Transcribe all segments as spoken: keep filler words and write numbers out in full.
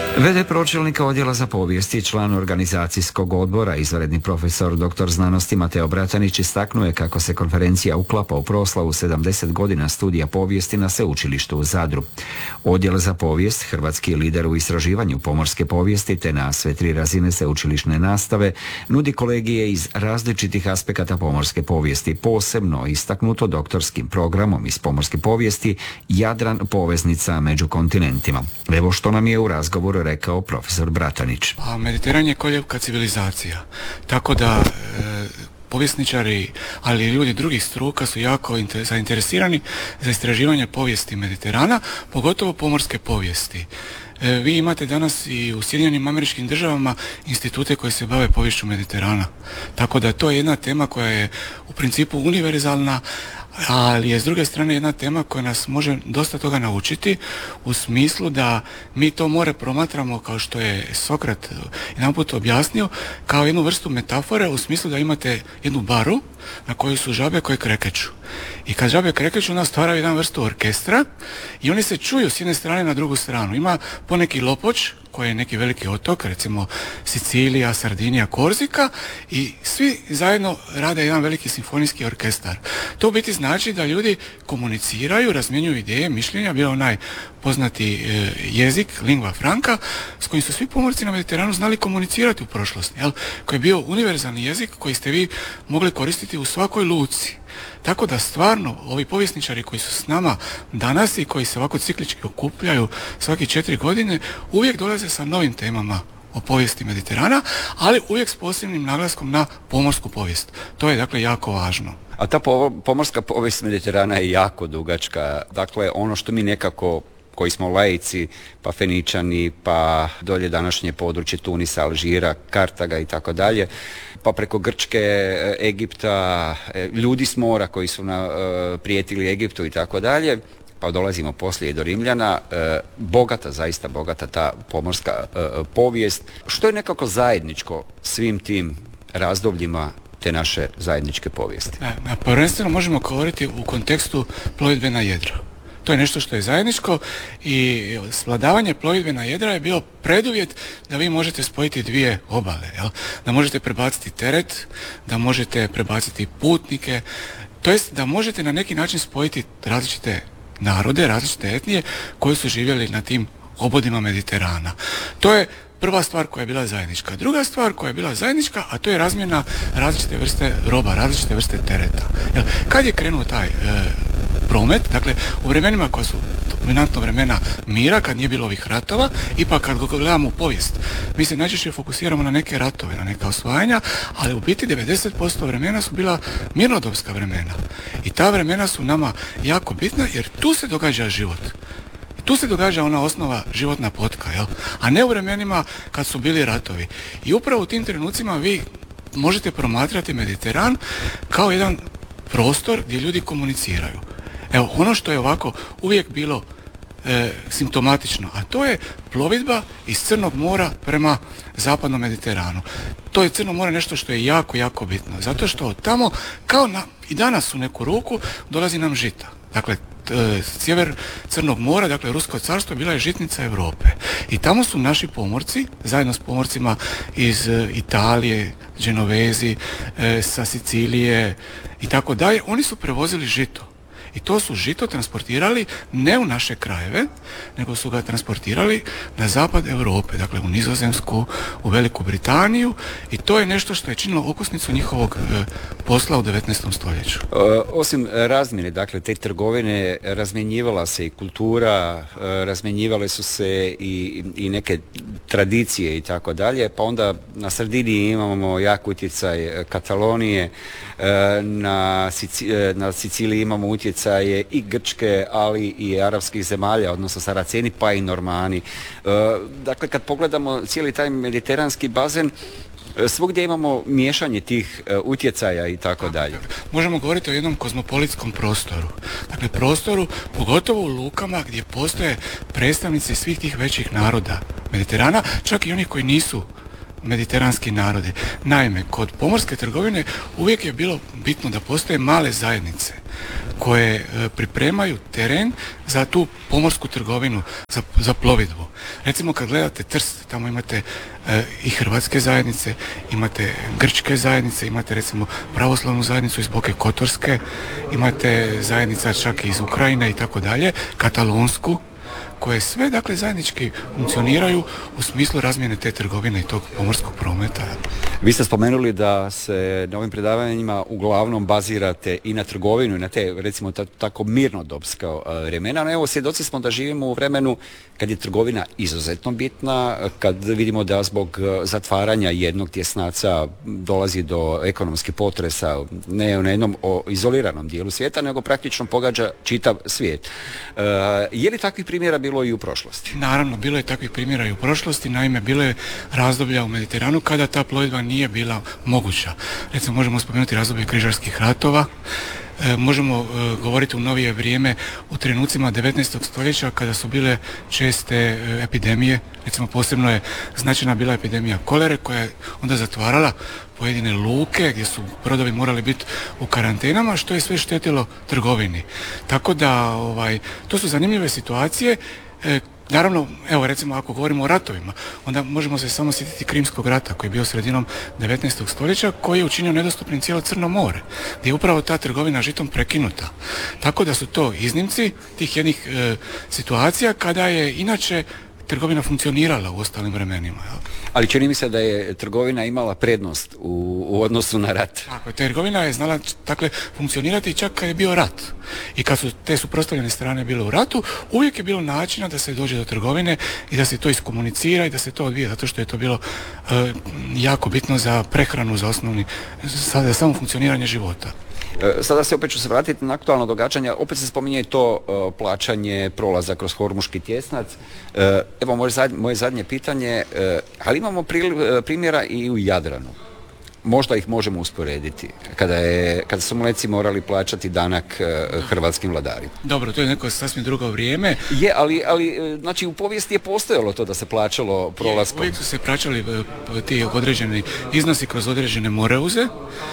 ve de pročelnika odjela za povijest i član organizacijskog odbora, izvanredni profesor doktor znanosti Mateo Bratanić istaknuje kako se konferencija uklapa u proslavu sedamdeset godina studija povijesti na sveučilištu u Zadru. Odjel za povijest, hrvatski lider u istraživanju pomorske povijesti te na sve tri razine sveučilišne nastave, nudi kolegije iz različitih aspekata pomorske povijesti, posebno istaknuto doktorskim programom iz pomorske povijesti Jadran poveznica među kontinentima. Evo što nam je u razgovoru rekao profesor Bratanić. A Mediteran je koljevka civilizacija, tako da e, povjesničari, ali i ljudi drugih struka su jako inter, zainteresirani za istraživanje povijesti Mediterana, pogotovo pomorske povijesti. E, vi imate danas i u Sjedinjenim Američkim Državama institute koji se bave poviješću Mediterana, tako da to je jedna tema koja je u principu univerzalna, ali je s druge strane jedna tema koja nas može dosta toga naučiti u smislu da mi to more promatramo, kao što je Sokrat jedanput objasnio, kao jednu vrstu metafore u smislu da imate jednu baru na kojoj su žabe koje krekeću. I kad žabe krekeću, ona stvaraju jedan vrstu orkestra i oni se čuju s jedne strane na drugu stranu. Ima poneki lopoč koji je neki veliki otok, recimo Sicilija, Sardinija, Korzika, i svi zajedno rade jedan veliki simfonijski orkestar. To u biti znači da ljudi komuniciraju, razmjenjuju ideje, mišljenja, bio onaj poznati e, jezik, lingua franca, s kojim su svi pomorci na Mediteranu znali komunicirati u prošlosti, jel? Koji je bio univerzalni jezik koji ste vi mogli koristiti u svakoj luci. Tako da stvarno ovi povjesničari koji su s nama danas i koji se ovako ciklički okupljaju svaki četiri godine uvijek dolaze sa novim temama o povijesti Mediterana, ali uvijek s posebnim naglaskom na pomorsku povijest. To je dakle jako važno. A ta pomorska povijest Mediterana je jako dugačka. Dakle, ono što mi nekako koji smo laici, pa Feničani, pa dolje današnje područje Tunisa, Alžira, Kartaga i tako dalje, pa preko Grčke, Egipta, ljudi s mora koji su na, prijetili Egiptu i tako dalje, pa dolazimo poslije i do Rimljana, bogata, zaista bogata ta pomorska povijest. Što je nekako zajedničko svim tim razdobljima te naše zajedničke povijesti? E, prvenstveno možemo govoriti u kontekstu plovidbe na jedro. To je nešto što je zajedničko i svladavanje plovidbe na jedra je bio preduvjet da vi možete spojiti dvije obale, jel? Da možete prebaciti teret, da možete prebaciti putnike, to jest da možete na neki način spojiti različite narode, različite etnije koji su živjeli na tim obodima Mediterana. To je prva stvar koja je bila zajednička. Druga stvar koja je bila zajednička, a to je razmjena različite vrste roba, različite vrste tereta. Jel? Kad je krenuo taj e, promet, dakle u vremenima koja su dominantno vremena mira, kad nije bilo ovih ratova, ipak kad gledamo u povijest, mi se najčešće fokusiramo na neke ratove, na neka osvajanja, ali u biti devedeset posto vremena su bila mirnodopska vremena. I ta vremena su nama jako bitna jer tu se događa život. Tu se događa ona osnova životna potka, jel? A ne u vremenima kad su bili ratovi. I upravo u tim trenucima vi možete promatrati Mediteran kao jedan prostor gdje ljudi komuniciraju. Evo, ono što je ovako uvijek bilo e, simptomatično, a to je plovidba iz Crnog mora prema zapadnom Mediteranu. To je Crno more nešto što je jako, jako bitno, zato što tamo, kao na, i danas u neku ruku, dolazi nam žita. Dakle, t, sjever Crnog mora, dakle Rusko carstvo, bila je žitnica Europe. I tamo su naši pomorci, zajedno s pomorcima iz e, Italije, Genovezi, e, sa Sicilije i tako dalje, oni su prevozili žito. I to su žito transportirali ne u naše krajeve, nego su ga transportirali na zapad Europe, dakle u Nizozemsku, u Veliku Britaniju, i to je nešto što je činilo okosnicu njihovog e, posla u devetnaestom stoljeću. E, osim razmjene, dakle te trgovine, razmjenjivala se i kultura, e, razmjenjivale su se i, i neke tradicije i tako dalje, pa onda na Sardiniji imamo jak utjecaj Katalonije, e, na, Sici, na Siciliji imamo utjecaj i Grčke, ali i arapskih zemalja, odnosno Saraceni, pa i Normani. E, dakle, kad pogledamo cijeli taj mediteranski bazen, svugdje imamo miješanje tih e, utjecaja i tako dalje. Možemo govoriti o jednom kozmopolitskom prostoru. Dakle, prostoru, pogotovo u lukama gdje postoje predstavnici svih tih većih naroda Mediterana, čak i onih koji nisu mediteranski narodi. Naime, kod pomorske trgovine uvijek je bilo bitno da postoje male zajednice koje e, pripremaju teren za tu pomorsku trgovinu, za, za plovidbu. Recimo kad gledate Trst, tamo imate e, i hrvatske zajednice, imate grčke zajednice, imate recimo pravoslavnu zajednicu iz Boke Kotorske, imate zajednica čak i iz Ukrajine i tako dalje, katalonsku, koje sve dakle zajednički funkcioniraju u smislu razmjene te trgovine i tog pomorskog prometa. Vi ste spomenuli da se na ovim predavanjima uglavnom bazirate i na trgovinu i na te recimo ta, tako mirnodopska vremena, no evo svjedoci smo da živimo u vremenu kad je trgovina izuzetno bitna, kad vidimo da zbog zatvaranja jednog tjesnaca dolazi do ekonomskih potresa ne na jednom o, izoliranom dijelu svijeta, nego praktično pogađa čitav svijet. E, je li takvih primjera bilo i u prošlosti? Naravno, bilo je takvih primjera i u prošlosti, naime bilo je razdoblja u Mediteranu kada ta plovidba nije bila moguća. Recimo možemo spomenuti razdoblje križarskih ratova, e, možemo e, govoriti u novije vrijeme u trenucima devetnaestog stoljeća kada su bile česte e, epidemije, recimo posebno je značajna bila epidemija kolere koja je onda zatvarala pojedine luke gdje su brodovi morali biti u karantenama, što je sve štetilo trgovini. Tako da ovaj, to su zanimljive situacije. E, naravno, evo recimo ako govorimo o ratovima, onda možemo se samo sjetiti Krimskog rata koji je bio sredinom devetnaestog stoljeća, koji je učinio nedostupnim cijelo Crno more, gdje je upravo ta trgovina žitom prekinuta. Tako da su to iznimci tih jednih e, situacija kada je inače trgovina funkcionirala u ostalim vremenima. Jel? Ali čini mi se da je trgovina imala prednost u, u odnosu na rat. Tako, trgovina je znala dakle, funkcionirati čak kad je bio rat. I kad su te suprotstavljene strane bile u ratu, uvijek je bilo načina da se dođe do trgovine i da se to iskomunicira i da se to odvije, zato što je to bilo e, jako bitno za prehranu, za osnovni, za samo funkcioniranje života. Sada se opet ću se vratiti na aktualno događanja, opet se spominje to uh, plaćanje prolaza kroz Hormuški tjesnac. Uh, evo moje zadnje, moje zadnje pitanje, uh, ali imamo pri, uh, primjera i u Jadranu. Možda ih možemo usporediti, kada, je, kada su Mleci morali plaćati danak uh, hrvatskim vladarima. Dobro, to je neko sasvim drugo vrijeme. Je, ali, ali znači u povijesti je postojalo to da se plaćalo prolaskom. Je, uvijek su se plaćali uh, ti određeni iznosi kroz određene moreuze.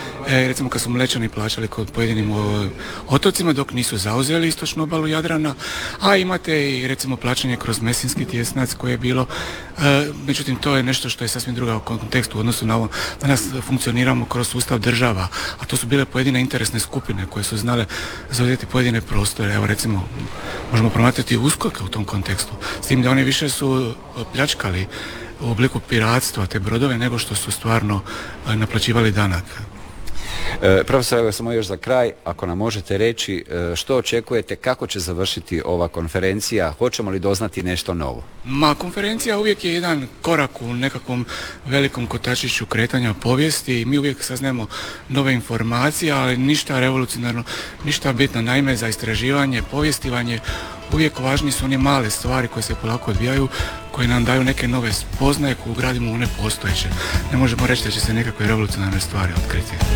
E, recimo kad su Mlečani plaćali kod pojedinim o, otocima dok nisu zauzeli istočnu obalu Jadrana, a imate i recimo plaćanje kroz Mesinski tjesnac koje je bilo, e, međutim to je nešto što je sasvim druga u kontekstu u odnosu na ovo. Danas funkcioniramo kroz sustav država, a to su bile pojedine interesne skupine koje su znale zauzeti pojedine prostore. Evo recimo možemo promatrati uskoke u tom kontekstu, s tim da oni više su pljačkali u obliku piratstva te brodove nego što su stvarno e, naplaćivali danak. E, profesor, evo samo još za kraj, ako nam možete reći e, što očekujete, kako će završiti ova konferencija, hoćemo li doznati nešto novo? Ma, konferencija uvijek je jedan korak u nekakvom velikom kotačiću kretanja povijesti i mi uvijek saznajemo nove informacije, ali ništa revolucionarno, ništa bitno. Naime, za istraživanje, povjestivanje, uvijek važni su one male stvari koje se polako odvijaju, koje nam daju neke nove spoznaje koje ugradimo u one postojeće. Ne možemo reći da će se nekakve revolucionarne stvari otkriti.